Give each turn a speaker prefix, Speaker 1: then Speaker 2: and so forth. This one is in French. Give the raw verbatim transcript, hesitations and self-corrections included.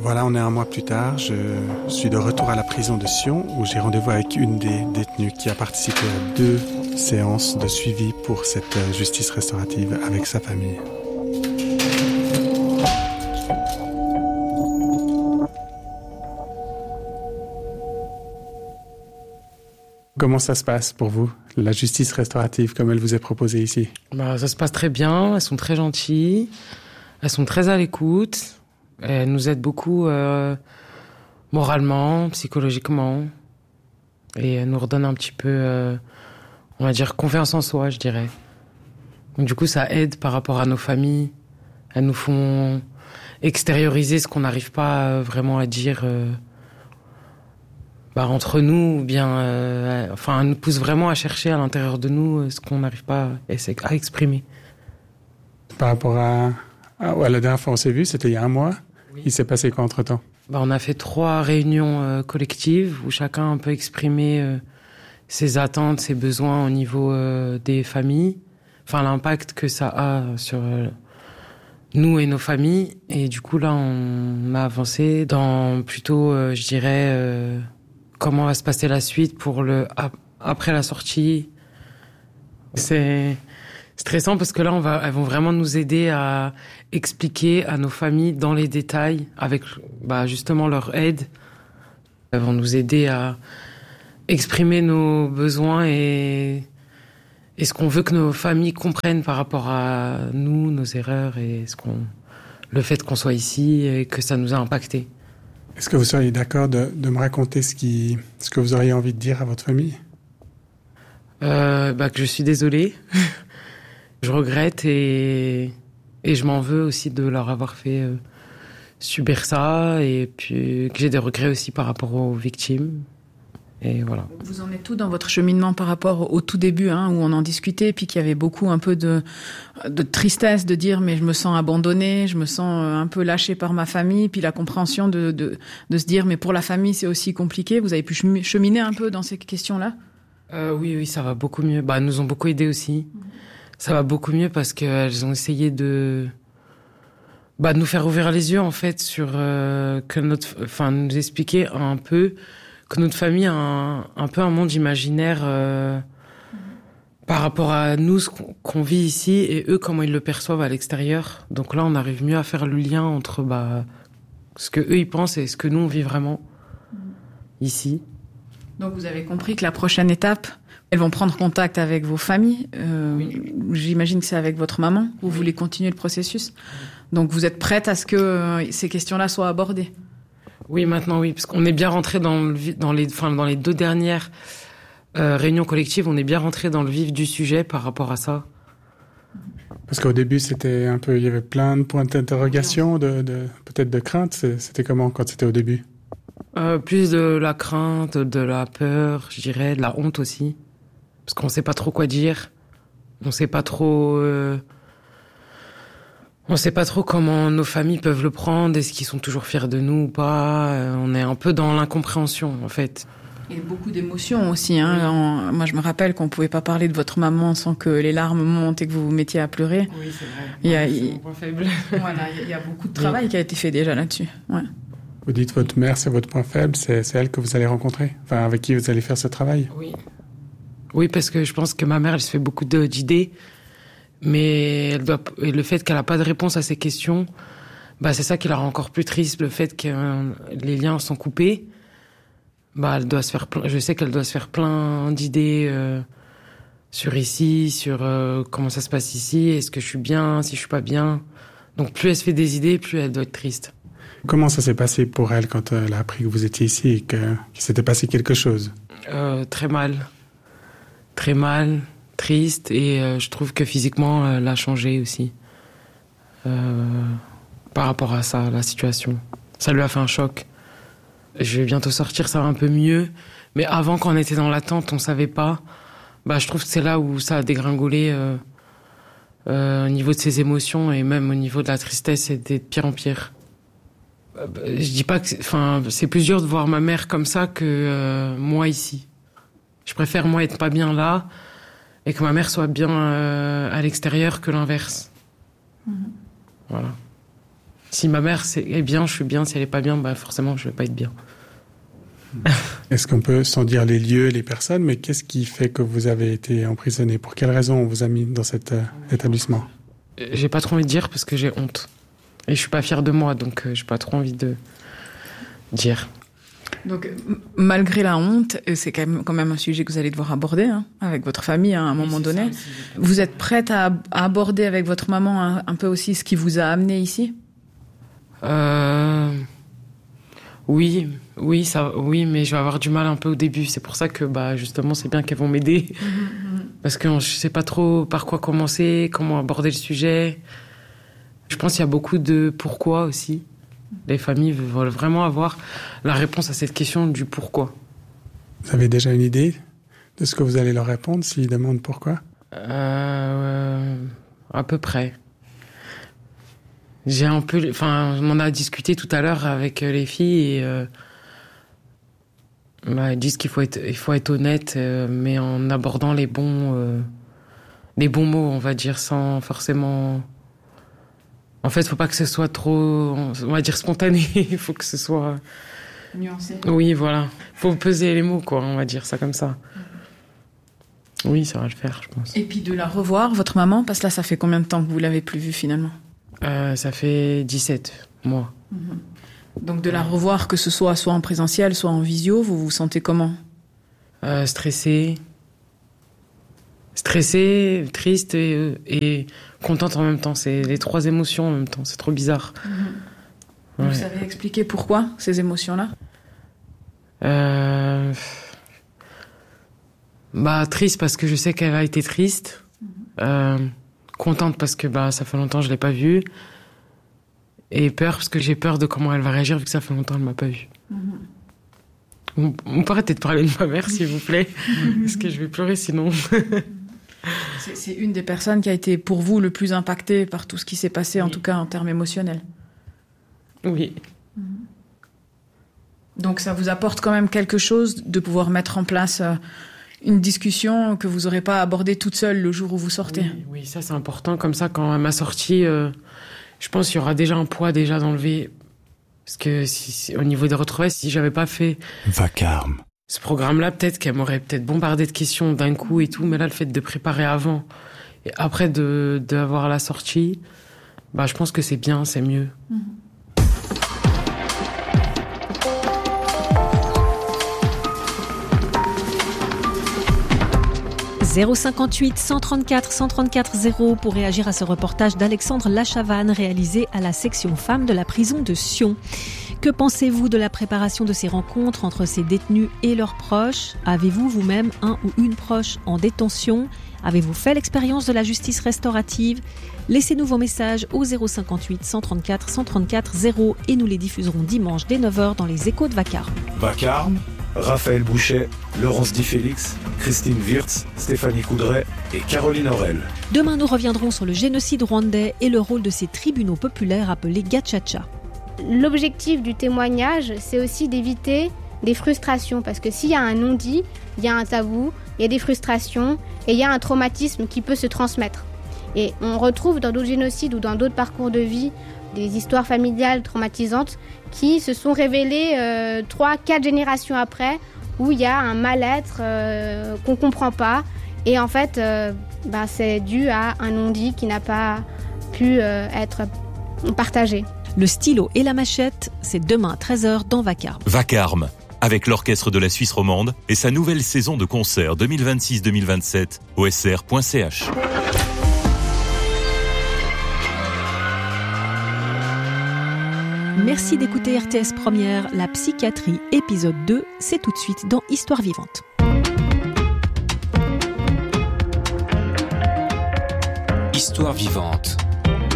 Speaker 1: Voilà, on est un mois plus tard. Je suis de retour à la prison de Sion où j'ai rendez-vous avec une des détenues qui a participé à deux séances de suivi pour cette justice restaurative avec sa famille. Comment ça se passe pour vous, la justice restaurative comme elle vous est proposée ici?
Speaker 2: Bah, ça se passe très bien, elles sont très gentilles, elles sont très à l'écoute. Elle nous aide beaucoup euh, moralement, psychologiquement. Et elle nous redonne un petit peu, euh, on va dire, confiance en soi, je dirais. Donc, du coup, ça aide par rapport à nos familles. Elles nous font extérioriser ce qu'on n'arrive pas vraiment à dire euh, bah, entre nous. Ou bien, euh, enfin, elles nous poussent vraiment à chercher à l'intérieur de nous ce qu'on n'arrive pas à, à exprimer.
Speaker 1: Par rapport à, à ouais, la dernière fois on s'est vu, c'était il y a un mois. Oui. Il s'est passé quoi entre-temps?
Speaker 2: Bah, on a fait trois réunions euh, collectives où chacun peut exprimer euh, ses attentes, ses besoins au niveau euh, des familles. Enfin, l'impact que ça a sur euh, nous et nos familles. Et du coup, là, on a avancé dans plutôt, euh, je dirais, euh, comment va se passer la suite pour le après la sortie. C'est stressant parce que là, on va, elles vont vraiment nous aider à expliquer à nos familles dans les détails, avec bah, justement leur aide. Elles vont nous aider à exprimer nos besoins et, et ce qu'on veut que nos familles comprennent par rapport à nous, nos erreurs et ce qu'on, le fait qu'on soit ici et que ça nous a impacté.
Speaker 1: Est-ce que vous seriez d'accord de, de me raconter ce, qui, ce que vous auriez envie de dire à votre famille?
Speaker 2: euh, bah, Que je suis désolée. Je regrette et, et je m'en veux aussi de leur avoir fait euh, subir ça et puis que j'ai des regrets aussi par rapport aux victimes. Et voilà.
Speaker 3: Vous en êtes où dans votre cheminement par rapport au tout début, hein, où on en discutait, puis qu'il y avait beaucoup un peu de, de tristesse, de dire mais je me sens abandonnée, je me sens un peu lâchée par ma famille, puis la compréhension de, de, de se dire mais pour la famille c'est aussi compliqué. Vous avez pu cheminer un peu dans ces questions-là?
Speaker 2: euh, Oui, oui, ça va beaucoup mieux. Bah, elles nous ont beaucoup aidés aussi. Mmh. Ça va beaucoup mieux parce qu'elles ont essayé de, bah, de nous faire ouvrir les yeux en fait sur euh, que notre, enfin, nous expliquer un peu que notre famille a un, un peu un monde imaginaire euh, mmh. par rapport à nous ce qu'on, qu'on vit ici et eux comment ils le perçoivent à l'extérieur. Donc là, on arrive mieux à faire le lien entre bah ce que eux ils pensent et ce que nous on vit vraiment mmh. ici.
Speaker 3: Donc vous avez compris que la prochaine étape, elles vont prendre contact avec vos familles. Euh, oui. J'imagine que c'est avec votre maman. Vous oui. voulez continuer le processus. Oui. Donc vous êtes prête à ce que euh, ces questions-là soient abordées?
Speaker 2: Oui, maintenant oui, parce qu'on est bien rentré dans le dans les enfin dans les deux dernières euh, réunions collectives, on est bien rentré dans le vif du sujet par rapport à ça.
Speaker 1: Parce qu'au début, c'était un peu, il y avait plein de points d'interrogation, de, de peut-être de crainte. C'était comment quand c'était au début?
Speaker 2: Euh, plus de la crainte, de la peur, je dirais, de la honte aussi. Parce qu'on sait pas trop quoi dire. On sait pas trop... Euh... On sait pas trop comment nos familles peuvent le prendre. Est-ce qu'ils sont toujours fiers de nous ou pas? euh, On est un peu dans l'incompréhension, en fait.
Speaker 3: Et beaucoup d'émotions aussi. Hein. En, moi, je me rappelle qu'on pouvait pas parler de votre maman sans que les larmes montent et que vous vous mettiez à pleurer.
Speaker 2: Oui, c'est vrai.
Speaker 3: Il y a,
Speaker 2: c'est
Speaker 3: il...
Speaker 2: mon point faible.
Speaker 3: Voilà, il y a beaucoup de travail oui. qui a été fait déjà là-dessus. Ouais.
Speaker 1: Vous dites votre mère, c'est votre point faible, c'est, c'est elle que vous allez rencontrer, enfin avec qui vous allez faire ce travail.
Speaker 2: Oui. Oui, parce que je pense que ma mère, elle se fait beaucoup de, d'idées, mais elle doit, et le fait qu'elle n'a pas de réponse à ces questions, bah c'est ça qui la rend encore plus triste, le fait que euh, les liens sont coupés. Bah elle doit se faire, plein, je sais qu'elle doit se faire plein d'idées euh, sur ici, sur euh, comment ça se passe ici, est-ce que je suis bien, si je suis pas bien. Donc plus elle se fait des idées, plus elle doit être triste.
Speaker 1: Comment ça s'est passé pour elle quand elle a appris que vous étiez ici et que, qu'il s'était passé quelque chose?
Speaker 2: euh, Très mal. Très mal, triste, et euh, je trouve que physiquement, elle a changé aussi. Euh, par rapport à ça, la situation. Ça lui a fait un choc. Je vais bientôt sortir, ça va un peu mieux. Mais avant, quand on était dans l'attente, on savait pas. Bah, je trouve que c'est là où ça a dégringolé euh, euh, au niveau de ses émotions et même au niveau de la tristesse, c'était de pire en pire. Je dis pas que c'est, enfin, c'est plus dur de voir ma mère comme ça que euh, moi ici. Je préfère moi être pas bien là et que ma mère soit bien euh, à l'extérieur que l'inverse. Mmh. Voilà. Si ma mère est bien, je suis bien. Si elle est pas bien, bah forcément, je vais pas être bien.
Speaker 1: Est-ce qu'on peut, sans dire les lieux, les personnes, mais qu'est-ce qui fait que vous avez été emprisonné? Pour quelle raison on vous a mis dans cet euh, établissement?
Speaker 2: J'ai pas trop envie de dire parce que j'ai honte. Et je suis pas fière de moi, donc euh, j'ai pas trop envie de dire.
Speaker 3: Donc, m- malgré la honte, c'est quand même, quand même un sujet que vous allez devoir aborder hein, avec votre famille hein, à un oui, moment donné. Ça, vous êtes prête à, à aborder avec votre maman un, un peu aussi ce qui vous a amené ici?
Speaker 2: euh... Oui, oui, ça, oui, mais je vais avoir du mal un peu au début. C'est pour ça que, bah, justement, c'est bien qu'elles vont m'aider. Mmh. Parce que je sais pas trop par quoi commencer, comment aborder le sujet. Je pense qu'il y a beaucoup de pourquoi aussi. Les familles veulent vraiment avoir la réponse à cette question du pourquoi.
Speaker 1: Vous avez déjà une idée de ce que vous allez leur répondre s'ils demandent pourquoi?
Speaker 2: euh, À peu près. J'ai un peu, enfin, on en a discuté tout à l'heure avec les filles et euh, bah, elles disent qu'il faut être, il faut être honnête, euh, mais en abordant les bons, euh, les bons mots, on va dire, sans forcément. En fait, faut pas que ce soit trop, on va dire spontané. Il faut que ce soit
Speaker 3: nuancé.
Speaker 2: Oui, voilà. Faut peser les mots, quoi. On va dire ça comme ça. Mmh. Oui, ça va le faire, je pense.
Speaker 3: Et puis de la revoir, votre maman, parce que là, ça fait combien de temps que vous l'avez plus vue finalement?
Speaker 2: Euh, ça fait dix-sept mois.
Speaker 3: Mmh. Donc de la revoir, que ce soit soit en présentiel, soit en visio, vous vous sentez comment? euh,
Speaker 2: Stressée. Stressée, triste et, et contente en même temps. C'est les trois émotions en même temps. C'est trop bizarre.
Speaker 3: Mmh. Ouais. Vous savez expliquer pourquoi ces émotions-là?
Speaker 2: euh... Bah, triste parce que je sais qu'elle a été triste. Mmh. Euh... Contente parce que bah, ça fait longtemps que je ne l'ai pas vue. Et peur parce que j'ai peur de comment elle va réagir vu que ça fait longtemps qu'elle ne m'a pas vue. Mm-hmm. On, on peut arrêter de parler de ma mère, s'il vous plaît. Parce que je vais pleurer sinon.
Speaker 3: c'est, c'est une des personnes qui a été pour vous le plus impactée par tout ce qui s'est passé, oui. En tout cas en termes émotionnels.
Speaker 2: Oui.
Speaker 3: Mm-hmm. Donc ça vous apporte quand même quelque chose de pouvoir mettre en place... Euh, une discussion que vous n'aurez pas abordée toute seule le jour où vous sortez.
Speaker 2: Oui, oui, ça c'est important. Comme ça, quand à ma sortie, euh, je pense qu'il y aura déjà un poids déjà d'enlever. Parce que si, si, au niveau des retrouvailles, si j'avais pas fait
Speaker 4: Vacarme.
Speaker 2: Ce programme-là, peut-être qu'elle m'aurait peut-être bombardé de questions d'un coup et tout. Mais là, le fait de préparer avant et après de d'avoir la sortie, bah je pense que c'est bien, c'est mieux. Mmh.
Speaker 5: zéro cinquante-huit cent trente-quatre cent trente-quatre zéro pour réagir à ce reportage d'Alexandre Lachavanne réalisé à la section femmes de la prison de Sion. Que pensez-vous de la préparation de ces rencontres entre ces détenus et leurs proches? Avez-vous vous-même un ou une proche en détention? Avez-vous fait l'expérience de la justice restaurative? Laissez-nous vos messages au zéro cinquante-huit cent trente-quatre cent trente-quatre zéro et nous les diffuserons dimanche dès neuf heures dans les échos de Vacarme.
Speaker 4: Vacarme, Raphaël Bouchet, Laurence Di Félix, Christine Wirtz, Stéphanie Coudray et Caroline Aurel.
Speaker 5: Demain, nous reviendrons sur le génocide rwandais et le rôle de ces tribunaux populaires appelés gachacha.
Speaker 6: L'objectif du témoignage, c'est aussi d'éviter des frustrations, parce que s'il y a un non-dit, il y a un tabou, il y a des frustrations et il y a un traumatisme qui peut se transmettre. Et on retrouve dans d'autres génocides ou dans d'autres parcours de vie des histoires familiales traumatisantes qui se sont révélées euh, trois, quatre générations après, où il y a un mal-être euh, qu'on ne comprend pas. Et en fait, euh, bah, c'est dû à un non-dit qui n'a pas pu euh, être partagé.
Speaker 5: Le stylo et la machette, c'est demain à treize heures dans Vacarme.
Speaker 7: Vacarme, avec l'Orchestre de la Suisse romande et sa nouvelle saison de concerts deux mille vingt-six deux mille vingt-sept, o s r point c h.
Speaker 5: Merci d'écouter R T S Première, la psychiatrie, épisode deux, c'est tout de suite dans Histoire vivante.
Speaker 8: Histoire vivante.